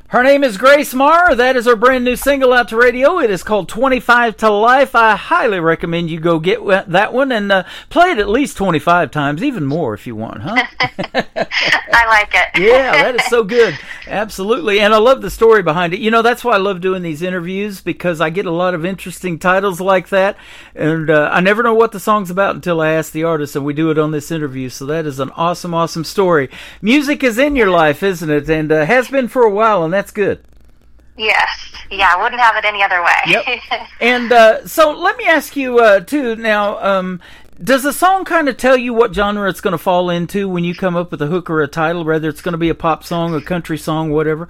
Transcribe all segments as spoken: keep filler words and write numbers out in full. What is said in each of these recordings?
Her name is Grace Marr. That is her brand new single out to radio. It is called twenty-five to Life. I highly recommend you go get that one and uh, play it at least twenty-five times, even more if you want, huh? I like it. Yeah, that is so good. Absolutely. And I love the story behind it. You know, that's why I love doing these interviews, because I get a lot of interesting titles like that. And uh, I never know what the song's about until I ask the artist, and we do it on this interview. So that is an awesome, awesome story. Music is in your life, isn't it? And uh, has been for a while, and that's good. Yes. Yeah, I wouldn't have it any other way. Yep. And uh, so let me ask you, uh, too, now, um, does the song kind of tell you what genre it's going to fall into when you come up with a hook or a title, whether it's going to be a pop song, a country song, whatever?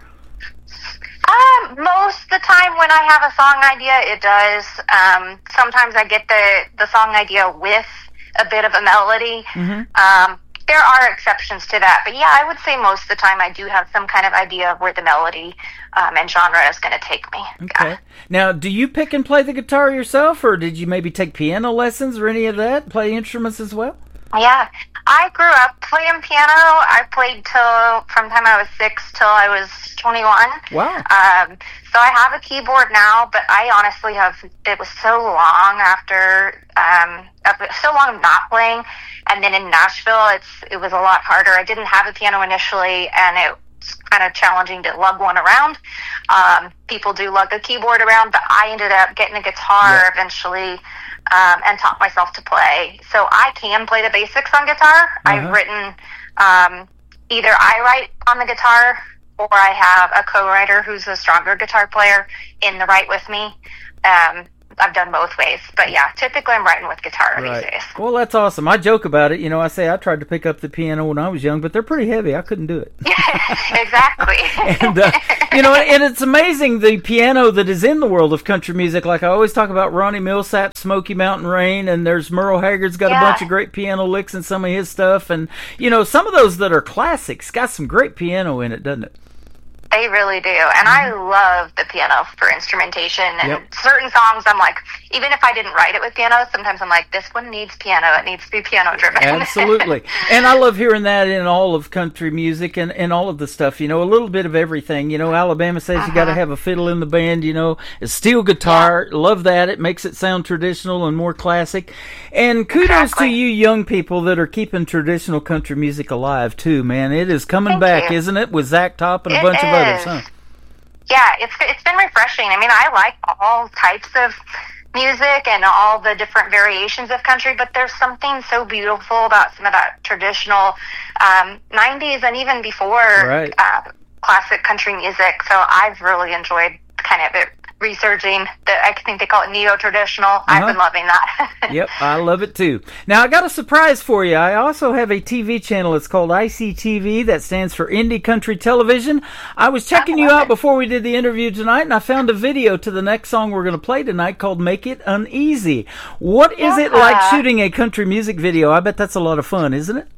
Um, most of the time when I have a song idea, it does. Um, sometimes I get the, the song idea with a bit of a melody. Mm-hmm. Um, there are exceptions to that, but yeah, I would say most of the time I do have some kind of idea of where the melody um, and genre is going to take me. Okay. Yeah. Now, do you pick and play the guitar yourself, or did you maybe take piano lessons or any of that? Play instruments as well? Yeah, I grew up playing piano. I played till from the time I was six till I was twenty-one. Wow. Um, so I have a keyboard now, but I honestly have, it was so long after, um, so long of not playing. And then in Nashville, it's it was a lot harder. I didn't have a piano initially, and it was kind of challenging to lug one around. Um, people do lug a keyboard around, but I ended up getting a guitar yeah. eventually, um, and taught myself to play. So I can play the basics on guitar. Uh-huh. I've written, um, either I write on the guitar, or I have a co-writer who's a stronger guitar player in the write with me. Um, I've done both ways, but yeah, typically I'm writing with guitar right. these days. Well, that's awesome. I joke about it. You know, I say I tried to pick up the piano when I was young, but they're pretty heavy. I couldn't do it. Exactly. and, uh, you know, and it's amazing the piano that is in the world of country music. Like I always talk about Ronnie Millsap, Smoky Mountain Rain, and there's Merle Haggard's got yeah. a bunch of great piano licks in some of his stuff. And, you know, some of those that are classics got some great piano in it, doesn't it? They really do. And I love the piano for instrumentation. And yep. certain songs, I'm like, even if I didn't write it with piano, sometimes I'm like, this one needs piano. It needs to be piano driven. Absolutely. And I love hearing that in all of country music and, and all of the stuff, you know, a little bit of everything. You know, Alabama says uh-huh. you got to have a fiddle in the band, you know, a steel guitar. Yeah. Love that. It makes it sound traditional and more classic. And kudos exactly. to you young people that are keeping traditional country music alive, too, man. It is coming Thank back, you. Isn't it? With Zach Top and a it bunch is. of others, huh? Yeah, it's it's been refreshing. I mean, I like all types of music and all the different variations of country, but there's something so beautiful about some of that traditional um, nineties and even before right. uh, classic country music. So I've really enjoyed kind of it resurging. The, I think they call it neo-traditional. Uh-huh. I've been loving that. Yep, I love it too. Now, I got a surprise for you. I also have a T V channel. It's called I C T V. That stands for Indie Country Television. I was checking I you out it. before we did the interview tonight, and I found a video to the next song we're going to play tonight called Make It Uneasy. What is yeah. it like shooting a country music video? I bet that's a lot of fun, isn't it?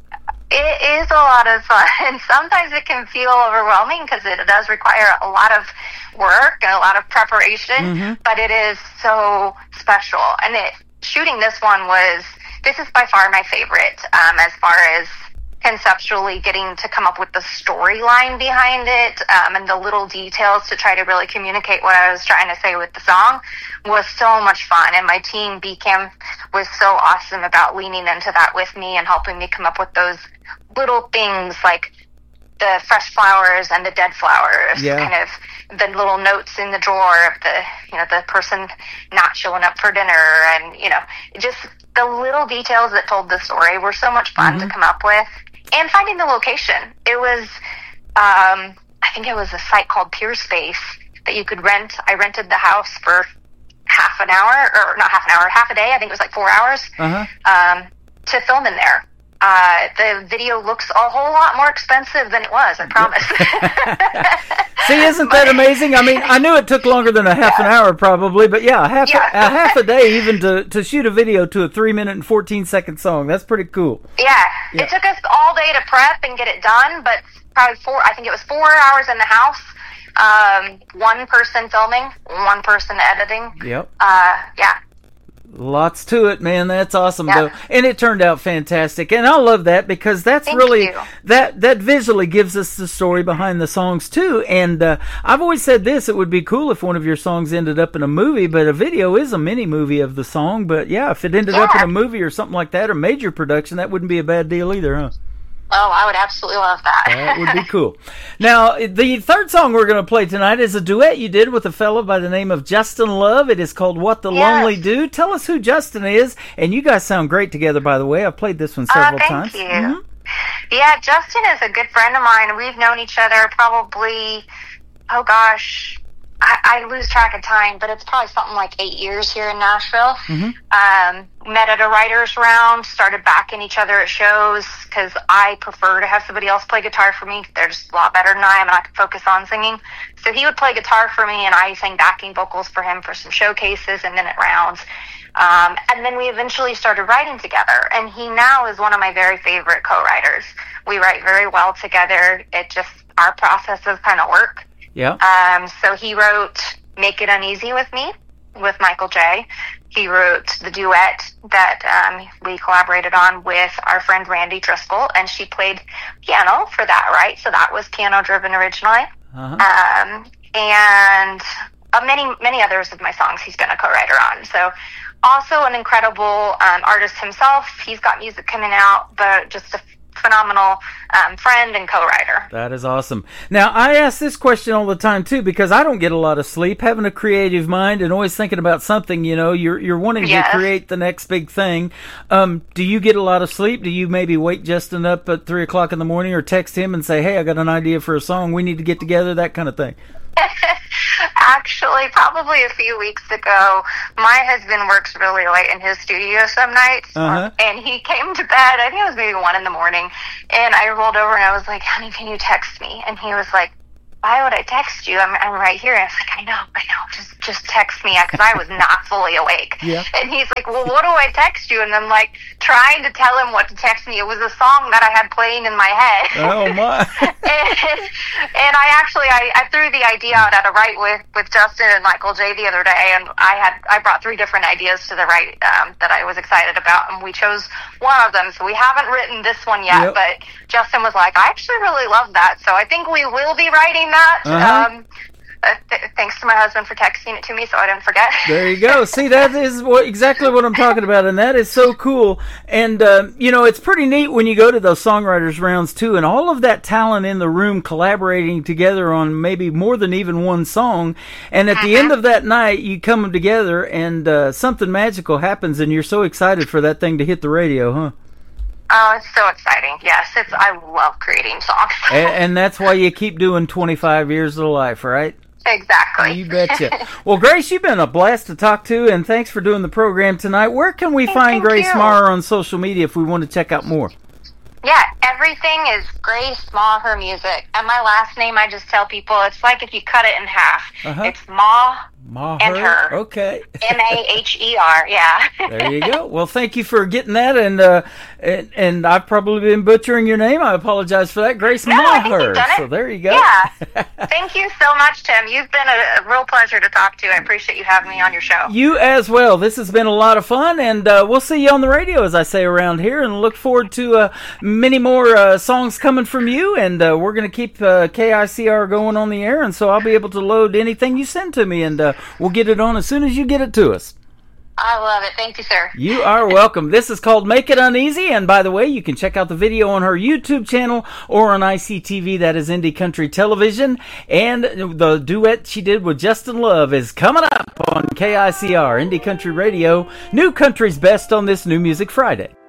It is a lot of fun, and sometimes it can feel overwhelming because it does require a lot of work and a lot of preparation, mm-hmm. but it is so special. And it, shooting this one was, this is by far my favorite, um, as far as conceptually getting to come up with the storyline behind it, um, and the little details to try to really communicate what I was trying to say with the song was so much fun. And my team, B CAM, was so awesome about leaning into that with me and helping me come up with those little things like the fresh flowers and the dead flowers, yeah. kind of the little notes in the drawer of the, you know, the person not showing up for dinner, and, you know, just the little details that told the story were so much fun mm-hmm. to come up with. And finding the location. It was, um, I think it was a site called Peerspace that you could rent. I rented the house for half an hour, or not half an hour, half a day. I think it was like four hours uh-huh. um, to film in there. Uh, the video looks a whole lot more expensive than it was, I promise. See, isn't that amazing? I mean, I knew it took longer than a half yeah. an hour probably, but yeah, a half, yeah. A, a half a day even to, to shoot a video to a three minute and fourteen second song. That's pretty cool. Yeah. yeah. It took us all day to prep and get it done, but probably four, I think it was four hours in the house. Um, one person filming, one person editing. Yep. Uh, yeah. Lots to it, man. That's awesome, Yeah. though, and it turned out fantastic. And I love that because that's Thank really you. that that visually gives us the story behind the songs too. And uh, I've always said this: it would be cool if one of your songs ended up in a movie, but a video is a mini movie of the song. But yeah, if it ended up in Yeah. a movie or something like that, or major production, that wouldn't be a bad deal either, huh? Oh, I would absolutely love that. That would be cool. Now, the third song we're going to play tonight is a duet you did with a fellow by the name of Justin Love. It is called What the Yes. Lonely Do. Tell us who Justin is. And you guys sound great together, by the way. I've played this one several uh, thank times. you. Mhm. Yeah, Justin is a good friend of mine. We've known each other probably, oh gosh, I, I lose track of time, but it's probably something like eight years here in Nashville. Mhm. Um, met at a writer's round, started backing each other at shows because I prefer to have somebody else play guitar for me. They're just a lot better than I am, and I can focus on singing. So he would play guitar for me, and I sang backing vocals for him for some showcases and minute rounds. Um, and then we eventually started writing together, and he now is one of my very favorite co-writers. We write very well together. It just, our processes kind of work. Yeah. Um, so he wrote Make It Uneasy with me, with Michael J. He wrote the duet that um, we collaborated on with our friend Randy Driscoll, and she played piano for that, right? So that was piano-driven originally. Uh-huh. Um, and uh, many, many others of my songs he's been a co-writer on. So also an incredible um, artist himself. He's got music coming out, but just a phenomenal um, friend and co-writer. That is awesome. Now, I ask this question all the time, too, because I don't get a lot of sleep. Having a creative mind and always thinking about something, you know, you're you're wanting Yes. to create the next big thing. Um, do you get a lot of sleep? Do you maybe wake Justin up at three o'clock in the morning or text him and say, hey, I got an idea for a song. We need to get together, that kind of thing? Actually, probably a few weeks ago, my husband works really late in his studio some nights, Uh-huh. and he came to bed, I think it was maybe one in the morning, and I rolled over and I was like, honey, can you text me? And he was like, why would I text you? I'm, I'm right here. And I was like, I know, I know, just just text me, because I was not fully awake. Yeah. And he's like, well, what do I text you? And I'm like, trying to tell him what to text me. It was a song that I had playing in my head. Oh, my. and, and I actually, I, I threw the idea out at a write with, with Justin and Michael J the other day, and I had, I brought three different ideas to the write um, that I was excited about, and we chose one of them. So we haven't written this one yet, Yep. but Justin was like, I actually really love that. So I think we will be writing that. Uh-huh. Um, uh, th- thanks to my husband for texting it to me so I didn't forget. There you go. See, that is what exactly what I'm talking about, and that is so cool. And um, you know, it's pretty neat when you go to those songwriters rounds too, and all of that talent in the room collaborating together on maybe more than even one song. And at the end of that night, you come together, and uh, something magical happens, and you're so excited for that thing to hit the radio, huh? Oh, it's so exciting. Yes, it's, I love creating songs. and, and that's why you keep doing twenty-five years of life, right? Exactly. You betcha. Well, Grace, you've been a blast to talk to, and thanks for doing the program tonight. Where can we Hey, find thank Grace you. Maher on social media if we want to check out more? Yeah, everything is Grace Maher Music. And my last name, I just tell people, it's like if you cut it in half. Uh-huh. It's Ma Maher. and her. Okay. M A H E R, yeah. There you go. Well, thank you for getting that, and uh, and, and I've probably been butchering your name. I apologize for that. Grace No, I think Maher. you've done it. So there you go. Yeah. Thank you so much, Tim. You've been a, a real pleasure to talk to. I appreciate you having me on your show. You as well. This has been a lot of fun, and uh, we'll see you on the radio, as I say around here, and look forward to uh, many more uh, songs coming from you, and uh, we're going to keep uh, K I C R going on the air, and so I'll be able to load anything you send to me, and uh, we'll get it on as soon as you get it to us. I love it. Thank you, sir. You are welcome. This is called Make It Uneasy, and by the way, you can check out the video on her YouTube channel or on I C T V, that is Indie Country Television, and the duet she did with Justin Love is coming up on K I C R, Indie Country Radio, New Country's Best on this New Music Friday.